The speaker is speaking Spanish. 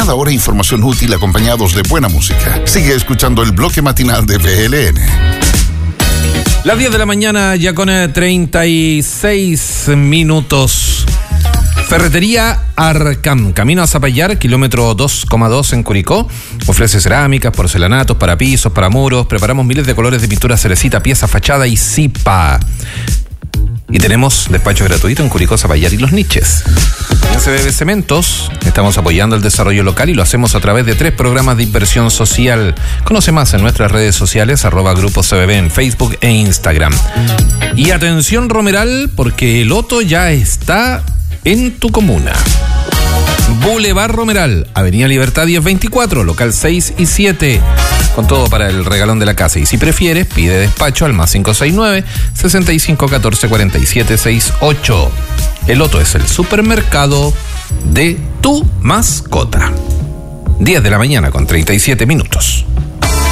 Cada hora información útil acompañados de buena música. Sigue escuchando el bloque matinal de BLN. Las 10 de la mañana ya con 36 minutos. Ferretería Arcam, camino a Zapallar, kilómetro 2,2 en Curicó. Ofrece cerámicas, porcelanatos, para pisos, para muros. Preparamos miles de colores de pintura cerecita, pieza, fachada y zipa. Y tenemos despacho gratuito en Curicó, Zapallar y Los Niches. En CBB Cementos estamos apoyando el desarrollo local y lo hacemos a través de 3 programas de inversión social. Conoce más en nuestras redes sociales, @Grupo CBB en Facebook e Instagram. Y atención Romeral, porque el Loto ya está en tu comuna. Boulevard Romeral, Avenida Libertad 1024, local 6 y 7. Con todo para el regalón de la casa. Y si prefieres, pide despacho al +569 6514 4768. El Loto es el supermercado de tu mascota. 10 de la mañana con 37 minutos.